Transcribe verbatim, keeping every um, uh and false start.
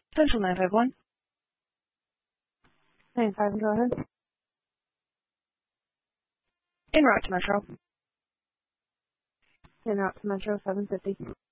Central nine five one. nine five, go ahead. En route to Metro. En route to Metro seven fifty.